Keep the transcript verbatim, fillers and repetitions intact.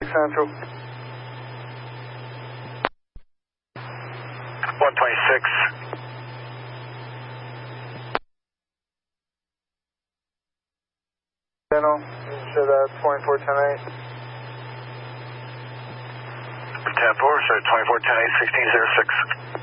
Central. one twenty-six. Channel, show that twenty-four ten eight. ten four, show twenty-four ten eight, sixteen zero six.